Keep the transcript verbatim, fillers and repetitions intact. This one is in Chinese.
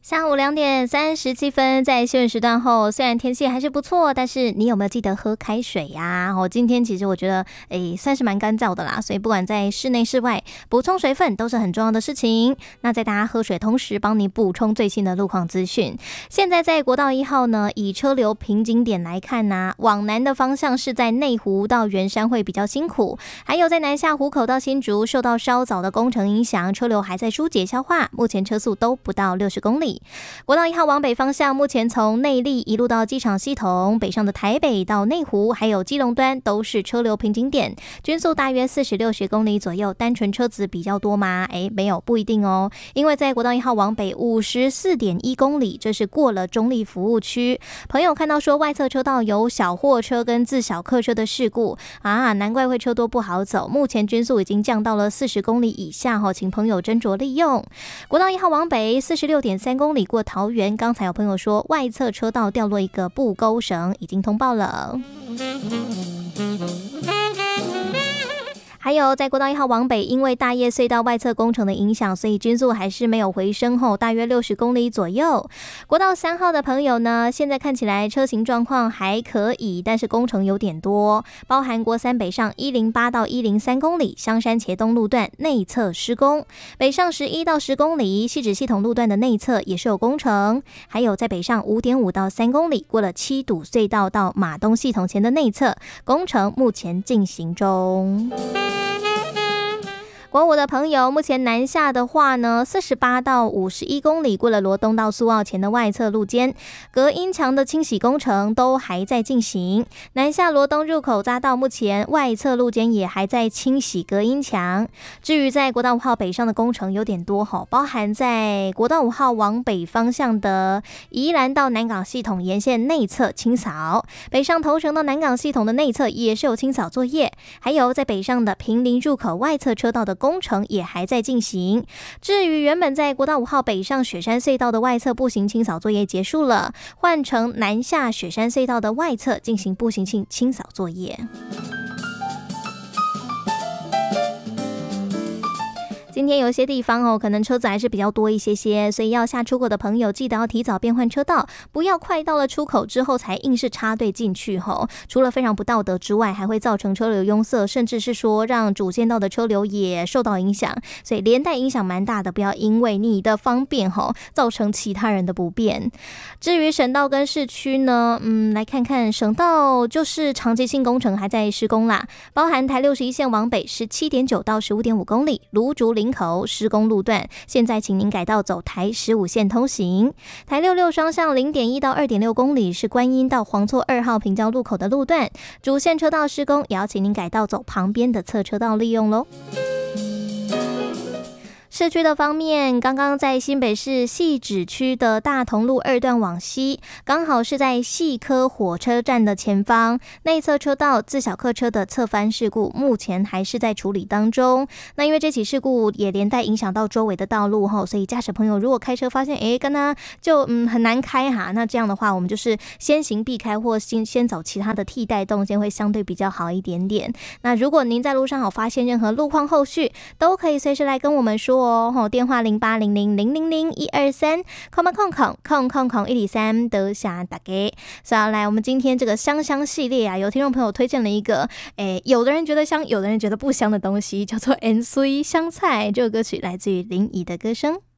下午两点三十七分，在新闻时段后，虽然天气还是不错，但是你有没有记得喝开水呀？我、哦、今天其实我觉得，诶，算是蛮干燥的啦，所以不管在室内室外，补充水分都是很重要的事情。那在大家喝水同时，帮你补充最新的路况资讯。现在在国道一号呢，以车流瓶颈点来看呢、啊，往南的方向是在内湖到圆山会比较辛苦，还有在南下湖口到新竹，受到稍早的工程影响，车流还在疏解消化，目前车速都不到六十公里。国道一号往北方向，目前从内壢一路到机场系统，北上的台北到内湖，还有基隆端都是车流瓶颈点，均速大约四十六十公里左右。单纯车子比较多吗？哎，没有，不一定哦。因为在国道一号往北五十四点一公里，这是过了中立服务区。朋友看到说外侧车道有小货车跟自小客车的事故啊，难怪会车多不好走。目前均速已经降到了四十公里以下哈，请朋友斟酌利用。国道一号往北四十六点三公里过桃园，刚才有朋友说外侧车道掉落一个布钩绳，已经通报了。还有在国道一号往北，因为大叶隧道外侧工程的影响，所以均速还是没有回升后，大约六十公里左右。国道三号的朋友呢，现在看起来车型状况还可以，但是工程有点多，包含国三北上一零八到一零三公里，香山茄东路段内侧施工，北上十一到十公里，汐止系统路段的内侧也是有工程，还有在北上五点五到三公里，过了七堵隧道到马东系统前的内侧，工程目前进行中。国五的朋友，目前南下的话呢，四十八到五十一公里，过了罗东到苏澳前的外侧路肩，隔音墙的清洗工程都还在进行。南下罗东入口匝道，目前外侧路肩也还在清洗隔音墙。至于在国道五号北上的工程有点多吼，包含在国道五号往北方向的宜兰到南港系统沿线内侧清扫，北上头城到南港系统的内侧也是有清扫作业，还有在北上的坪林入口外侧车道的工程也还在进行。至于原本在国道五号北上雪山隧道的外侧步行清扫作业结束了，换成南下雪山隧道的外侧进行步行清清扫作业。今天有些地方哦，可能车子还是比较多一些些，所以要下出口的朋友记得要提早变换车道，不要快到了出口之后才硬是插队进去吼。除了非常不道德之外，还会造成车流拥塞，甚至是说让主线道的车流也受到影响，所以连带影响蛮大的，不要因为你的方便吼造成其他人的不便。至于省道跟市区呢，嗯，来看看省道就是长期性工程还在施工啦，包含台六十一线往北 十七点九到十五点五公里，芦竹林口施工路段，现在请您改道走台十五线通行。台六六双向 零点一到二点六公里是观音到黄厝二号平交路口的路段，主线车道施工，也要请您改道走旁边的侧车道利用咯。市区的方面，刚刚在新北市汐止区的大同路二段往西，刚好是在汐科火车站的前方，内侧车道自小客车的侧翻事故，目前还是在处理当中。那因为这起事故也连带影响到周围的道路后，所以驾驶朋友如果开车发现，诶，跟他就嗯很难开哈，那这样的话，我们就是先行避开或先先走其他的替代动线，会相对比较好一点点。那如果您在路上有发现任何路况后续，都可以随时来跟我们说哦。哦，电话零八零零零零零一二三，空空空空空空空一二三，得下打给。所以来，我们今天这个香香系列啊，有听众朋友推荐了一个，诶，有的人觉得香，有的人觉得不香的东西，叫做 N C 香菜。这首歌曲来自于林怡的歌声。